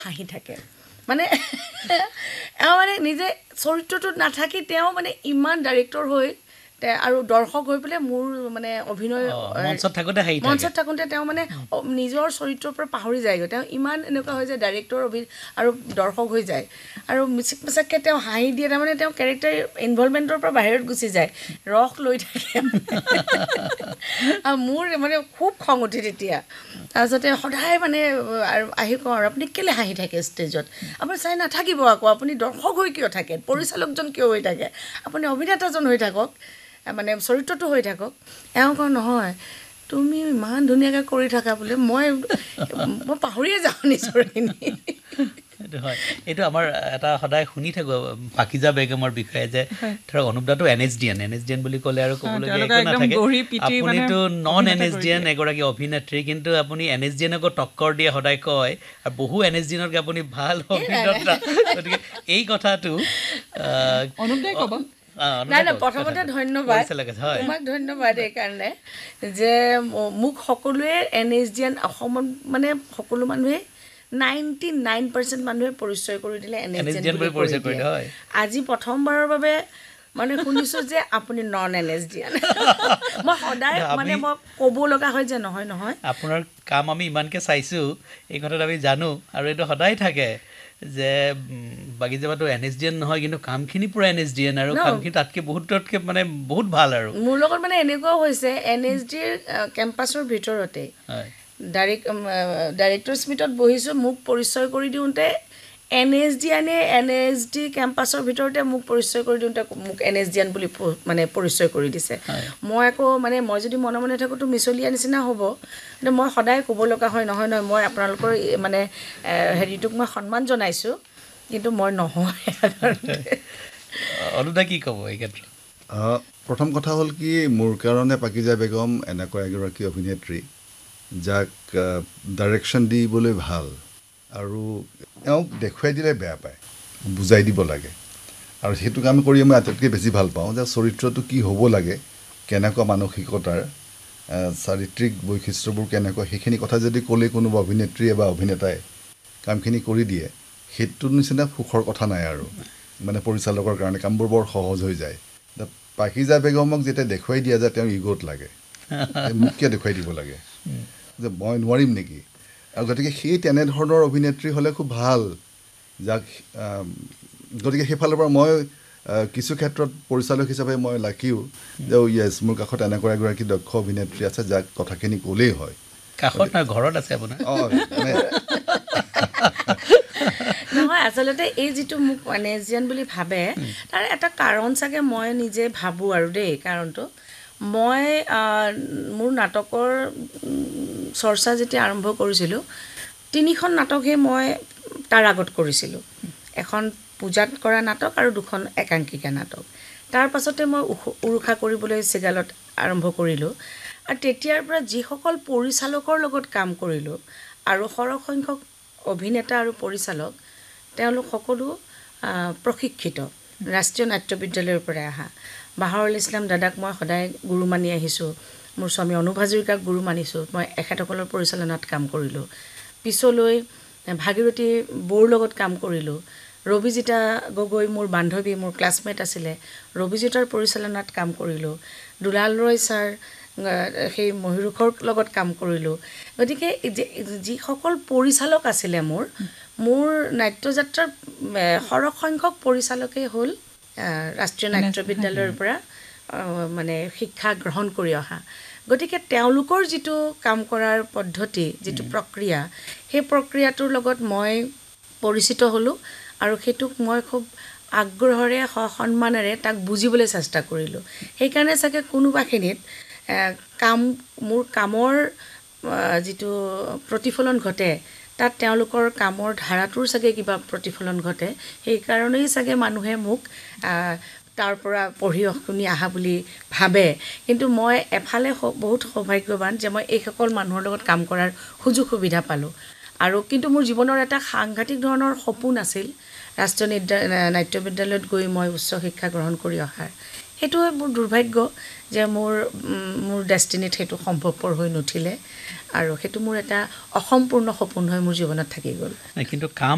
হাঁহি থাকে মানে মানে নিজে চৰিত্ৰটোত নাথাকি তেওঁ মানে ইমান ডাইৰেক্টৰ হৈ আৰু দৰ্শক হৈ পেলাই মোৰ মানে অভিনয় মঞ্চত থাকোঁতে তেওঁ মানে নিজৰ চৰিত্ৰৰ পৰা পাহৰি যায়গৈ তেওঁ ইমান এনেকুৱা হয় যে ডাইৰেক্টৰ আৰু দৰ্শক হৈ যায় আৰু মিচিক মিচাককৈ তেওঁ হাঁহি দিয়ে তাৰমানে তেওঁ কেৰেক্টাৰ ইনভলভমেণ্টৰ পৰা বাহিৰত গুচি যায় ৰস লৈ থাকে আৰু মোৰ মানে খুব খং উঠে তেতিয়া তাৰপিছতে সদায় মানে আৰু আহি কওঁ আৰু আপুনি কেলৈ হাঁহি থাকে ষ্টেজত আপুনি চাই নাথাকিব আকৌ আপুনি দৰ্শক হৈ কিয় থাকে পৰিচালকজন কিয় হৈ থাকে আপুনি অভিনেতাজন হৈ থাকক মানে চৰিত্ৰটো হৈ থাকক এওঁ কওঁ নহয় তুমি ইমান ধুনীয়াকৈ কৰি থাকা বোলে মই পাহৰিয়ে যাওঁ নিজৰখিনি এইটো হয় এইটো আমাৰ এটা সদায় শুনি থাকোঁ পাকিজা বেগমৰ বিষয়ে যে ধৰক অনুপদাটো NSDN বুলি ক'লে আৰু ক'বলগীয়া একো নাথাকে আপুনিতো নন NSDN এগৰাকী অভিনেত্ৰী কিন্তু আপুনি NSDNকো টক্কৰ দিয়ে সদায় কয় আৰু বহু NSDNতকৈ আপুনি ভাল অভিনেতা গতিকে এই কথাটো অনুপদাই ক'ব নাই নাই প্ৰথমতে ধন্যবাদ তোমাক ধন্যবাদ এইকাৰণে যে মোক সকলোৱে NSDN অসমত মানে সকলো মানুহে 99% মানুহে পৰিচয় কৰি দিলে NSDN বুলি পৰিচয় কৰি দিয়ে আজি প্ৰথমবাৰৰ বাবে মানে শুনিছোঁ যে আপুনি নন NSDN মই সদায় মানে মই ক'ব লগা হয় যে নহয় নহয় আপোনাৰ কাম আমি ইমানকৈ চাইছোঁ এই কথাটো আমি জানো আৰু এইটো সদায় থাকে যে বাগিজাবাটো NSDN নহয় কিন্তু কামখিনি পূৰা NSDN আৰু কামখিনি তাতকৈ বহুততকৈ মানে বহুত ভাল আৰু মোৰ লগত মানে এনেকুৱাও হৈছে NSDৰ কেম্পাছৰ ভিতৰতে ডাইৰেক্টৰ স্মিটত বহিছোঁ মোক পৰিচয় কৰি দিওঁতে NSD কেম্পাছৰ ভিতৰতে মোক পৰিচয় কৰি দিওঁতে মোক NSDN বুলি মানে পৰিচয় কৰি দিছে মই আকৌ মানে মই যদি মনে মনে থাকোঁতো মিছলীয়া নিচিনা হ'ব কিন্তু মই সদায় ক'ব লগা হয় নহয় নহয় মই আপোনালোকৰ মানে হেৰিটোক মই সন্মান জনাইছোঁ কিন্তু মই নহয় অনুদা কি ক'ব এই ক্ষেত্ৰত প্ৰথম কথা হ'ল কি মোৰ কাৰণে পাকিজা বেগম এনেকুৱা এগৰাকী অভিনেত্ৰী যাক ডাইৰেকশ্যন দিবলৈ ভাল আৰু এওঁক দেখুৱাই দিলে বেয়া পায় বুজাই দিব লাগে আৰু সেইটো কাম কৰি মই আটাইতকৈ বেছি ভাল পাওঁ যে চৰিত্ৰটো কি হ'ব লাগে কেনেকুৱা মানসিকতাৰ চাৰিত্ৰিক বৈশিষ্ট্যবোৰ কেনেকুৱা সেইখিনি কথা যদি ক'লে কোনোবা অভিনেত্ৰীয়ে বা অভিনেতাই কামখিনি কৰি দিয়ে সেইটোৰ নিচিনা সুখৰ কথা নাই আৰু মানে পৰিচালকৰ কাৰণে কামবোৰ বৰ সহজ হৈ যায় পাকিজা বেগমক যেতিয়া দেখুৱাই দিয়া যায় তেওঁ ইগ'ত লাগে মোক কিয় দেখুৱাই দিব লাগে যে মই নোৱাৰিম নেকি আৰু গতিকে সেই তেনেধৰণৰ অভিনেত্ৰী হ'লে খুব ভাল যাক গতিকে সেইফালৰ পৰা মই কিছু ক্ষেত্ৰত পৰিচালক হিচাপে মই লাকিও যে য়েছ মোৰ কাষত এনেকুৱা এগৰাকী দক্ষ অভিনেত্ৰী আছে যাক কথাখিনি ক'লেই হয় কাষত নহয় ঘৰত আছে আপোনাৰ নহয় আচলতে এই যিটো মোক NSDN বুলি ভাবে তাৰ এটা কাৰণ চাগে মই নিজে ভাবোঁ আৰু দেই কাৰণটো মই মোৰ নাটকৰ চৰ্চা যেতিয়া আৰম্ভ কৰিছিলোঁ 3খন নাটকহে মই তাৰ আগত কৰিছিলোঁ এখন পূজাত কৰা নাটক আৰু 2খন একাংকিকা নাটক তাৰ পাছতে মই উৰুষা কৰিবলৈ চিগালত আৰম্ভ কৰিলোঁ আৰু তেতিয়াৰ পৰা যিসকল পৰিচালকৰ লগত কাম কৰিলোঁ আৰু সৰহ সংখ্যক অভিনেতা আৰু পৰিচালক তেওঁলোক সকলো প্ৰশিক্ষিত ৰাষ্ট্ৰীয় নাট্য বিদ্যালয়ৰ পৰা অহা বাহৰুল ইছলাম দাদাক মই সদায় গুৰু মানি আহিছোঁ মোৰ স্বামী অনুপ হাজৰিকাক গুৰু মানিছোঁ মই এখেতসকলৰ পৰিচালনাত কাম কৰিলোঁ পিছলৈ ভাগীৰথী বৌৰ লগত কাম কৰিলোঁ ৰবিজিতা গগৈ মোৰ বান্ধৱী মোৰ ক্লাছমেট আছিলে ৰবিজিতাৰ পৰিচালনাত কাম কৰিলোঁ দুলাল ৰয় ছাৰ সেই মহিৰুখৰ লগত কাম কৰিলোঁ গতিকে যিসকল পৰিচালক আছিলে মোৰ নাট্যযাত্ৰাৰ সৰহ সংখ্যক পৰিচালকেই হ'ল ৰাষ্ট্ৰীয় নাট্য বিদ্যালয়ৰ পৰা মানে শিক্ষা গ্ৰহণ কৰি অহা গতিকে তেওঁলোকৰ যিটো কাম কৰাৰ পদ্ধতি যিটো প্ৰক্ৰিয়া সেই প্ৰক্ৰিয়াটোৰ লগত মই পৰিচিত হ'লোঁ আৰু সেইটোক মই খুব আগ্ৰহেৰে সন্মানেৰে তাক বুজিবলৈ চেষ্টা কৰিলোঁ সেইকাৰণে চাগে কোনোবাখিনিত মোৰ কামৰ যিটো প্ৰতিফলন ঘটে তাত তেওঁলোকৰ কামৰ ধাৰাটোৰ চাগে কিবা প্ৰতিফলন ঘটে সেইকাৰণেই চাগে মানুহে মোক তাৰ পৰা পঢ়ি শুনি অহা বুলি ভাবে কিন্তু মই এফালে বহুত সৌভাগ্যৱান যে মই এইসকল মানুহৰ লগত কাম কৰাৰ সুযোগ সুবিধা পালোঁ আৰু কিন্তু মোৰ জীৱনৰ এটা সাংঘাতিক ধৰণৰ সপোন আছিল ৰাষ্ট্ৰীয় নাট্য বিদ্যালয়ত গৈ মই উচ্চ শিক্ষা গ্ৰহণ কৰি অহাৰ সেইটো মোৰ দুৰ্ভাগ্য যে মোৰ ডেষ্টিনিত সেইটো সম্ভৱপৰ হৈ নুঠিলে আৰু সেইটো মোৰ এটা অসম্পূৰ্ণ সপোন হৈ মোৰ জীৱনত থাকি গ'ল কিন্তু কাম